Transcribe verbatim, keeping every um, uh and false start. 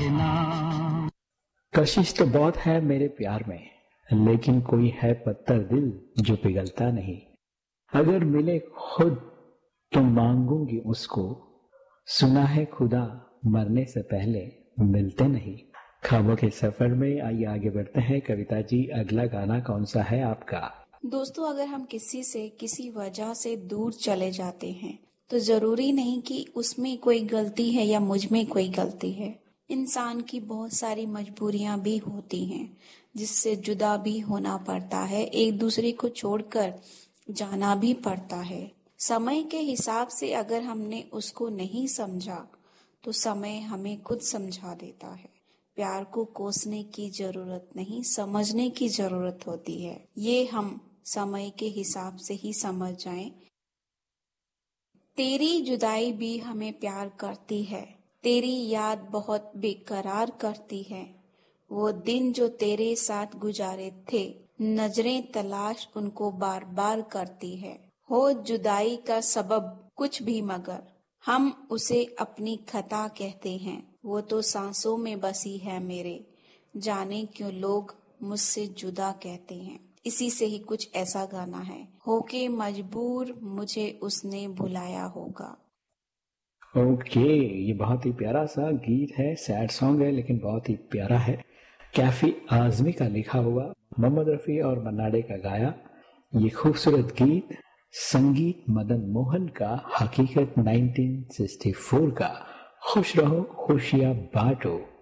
नाम। कशिश तो बहुत है मेरे प्यार में, लेकिन कोई है पत्थर दिल जो पिघलता नहीं। अगर मिले खुद तो मांगूंगी उसको, सुना है खुदा मरने से पहले मिलते नहीं। ख्वाबों के सफर में आइए आगे बढ़ते हैं। कविता जी, अगला गाना कौन सा है आपका? दोस्तों, अगर हम किसी से किसी वजह से दूर चले जाते हैं तो जरूरी नहीं कि उसमें कोई गलती है या मुझ में कोई गलती है। इंसान की बहुत सारी मजबूरियां भी होती हैं जिससे जुदा भी होना पड़ता है, एक दूसरे को छोड़कर जाना भी पड़ता है। समय के हिसाब से अगर हमने उसको नहीं समझा तो समय हमें खुद समझा देता है। प्यार को कोसने की जरूरत नहीं, समझने की जरूरत होती है। ये हम समय के हिसाब से ही समझ जाएं। तेरी जुदाई भी हमें प्यार करती है, तेरी याद बहुत बेकरार करती है। वो दिन जो तेरे साथ गुजारे थे, नजरें तलाश उनको बार बार करती है। हो जुदाई का सबब कुछ भी मगर हम उसे अपनी खता कहते हैं। वो तो सांसों में बसी है मेरे, जाने क्यों लोग मुझसे जुदा कहते हैं। इसी से ही कुछ ऐसा गाना है, होके मजबूर मुझे उसने भुलाया होगा। ओके, ये बहुत ही प्यारा सा गीत है, सैड सॉन्ग है लेकिन बहुत ही प्यारा है। कैफी आजमी का लिखा हुआ, मोहम्मद रफी और मन्ना डे का गाया ये खूबसूरत गीत, संगीत मदन मोहन का, हकीकत उन्नीस सौ चौंसठ का। खुश रहो खुशियां बांटो।